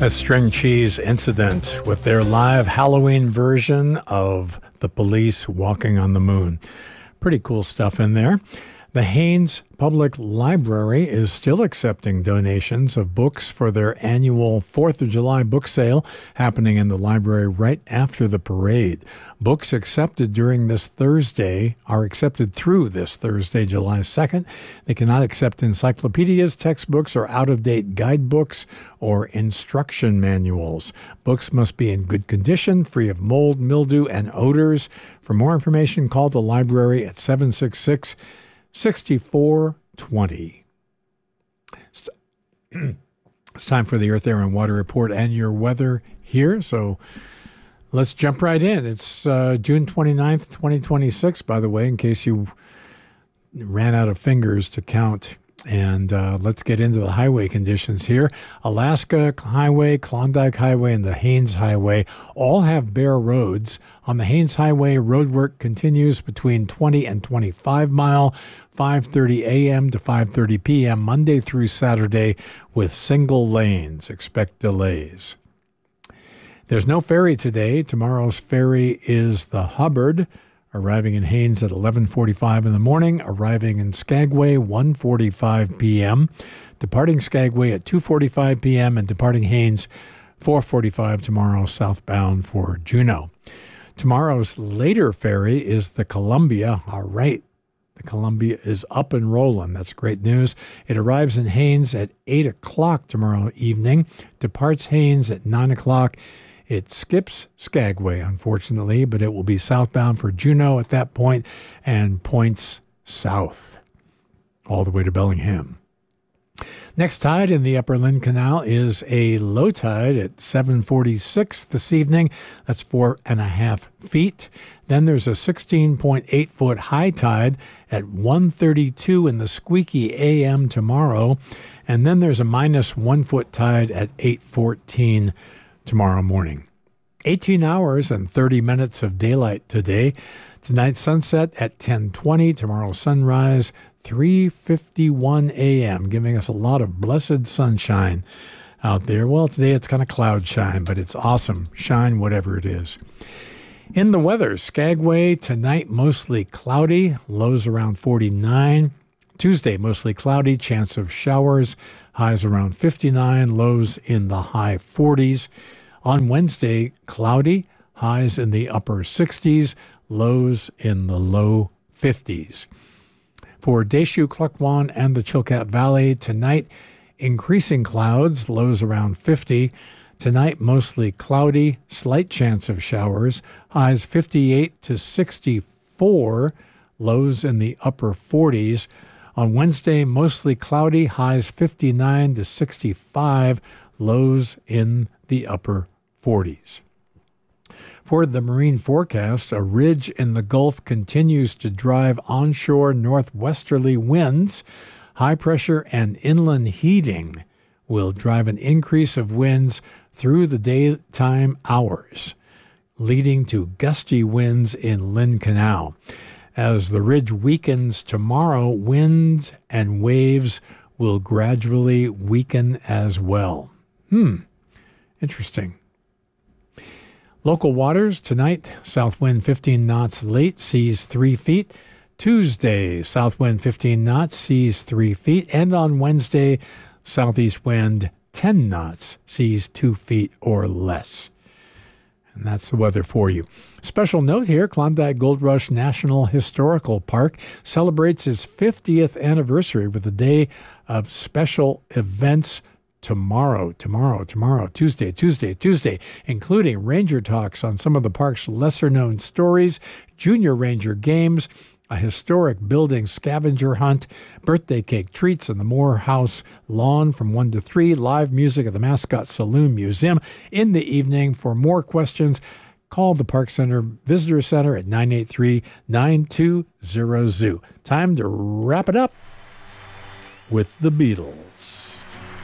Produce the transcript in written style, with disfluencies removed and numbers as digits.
A String Cheese Incident with their live Halloween version of The Police Walking on the Moon. Pretty cool stuff in there. The Haines Public Library is still accepting donations of books for their annual 4th of July book sale happening in the library right after the parade. Books accepted during this Thursday are accepted through this Thursday, July 2nd. They cannot accept encyclopedias, textbooks, or out-of-date guidebooks or instruction manuals. Books must be in good condition, free of mold, mildew, and odors. For more information, call the library at 766-6420. It's time for the Earth, Air, and Water Report and your weather here. So let's jump right in. It's June 29th, 2026, by the way, in case you ran out of fingers to count. And let's get into the highway conditions here. Alaska Highway, Klondike Highway, and the Haines Highway all have bare roads. On the Haines Highway, roadwork continues between 20 and 25 mile, 5:30 a.m. to 5:30 p.m. Monday through Saturday with single lanes. Expect delays. There's no ferry today. Tomorrow's ferry is the Hubbard, arriving in Haines at 11:45 in the morning, arriving in Skagway 1:45 p.m., departing Skagway at 2:45 p.m., and departing Haines 4:45 tomorrow southbound for Juneau. Tomorrow's later ferry is the Columbia. All right, the Columbia is up and rolling. That's great news. It arrives in Haines at 8 o'clock tomorrow evening, departs Haines at 9 o'clock. It skips Skagway, unfortunately, but it will be southbound for Juneau at that point and points south all the way to Bellingham. Next tide in the Upper Lynn Canal is a low tide at 7:46 this evening. That's 4.5 feet. Then there's a 16.8-foot high tide at 1:32 in the Squeaky AM tomorrow. And then there's a minus 1 foot tide at 8:14 tomorrow morning. 18 hours and 30 minutes of daylight today. Tonight's sunset at 10:20. Tomorrow's sunrise 3:51 a.m., giving us a lot of blessed sunshine out there. Well, today it's kind of cloud shine, but it's awesome shine, whatever it is. In the weather, Skagway tonight mostly cloudy, lows around 49. Tuesday mostly cloudy, chance of showers, highs around 59, lows in the high 40s. On Wednesday, cloudy, highs in the upper 60s, lows in the low 50s. For Deschutes, Klukwan, and the Chilkat Valley, tonight, increasing clouds, lows around 50. Tonight, mostly cloudy, slight chance of showers, highs 58 to 64, lows in the upper 40s. On Wednesday, mostly cloudy, highs 59 to 65, lows in the upper 40s. For the marine forecast, a ridge in the Gulf continues to drive onshore northwesterly winds. High pressure and inland heating will drive an increase of winds through the daytime hours, leading to gusty winds in Lynn Canal. As the ridge weakens tomorrow, winds and waves will gradually weaken as well. Interesting. Local waters tonight, south wind 15 knots late, seas 3 feet. Tuesday, south wind 15 knots, seas 3 feet. And on Wednesday, southeast wind 10 knots, seas 2 feet or less. And that's the weather for you. Special note here, Klondike Gold Rush National Historical Park celebrates its 50th anniversary with a day of special events tomorrow, Tuesday, including ranger talks on some of the park's lesser-known stories, junior ranger games, a historic building scavenger hunt, birthday cake treats on the Morehouse lawn from 1 to 3, live music at the Mascot Saloon Museum in the evening. For more questions, call the Park Center Visitor Center at 983-9200. Time to wrap it up with the Beatles.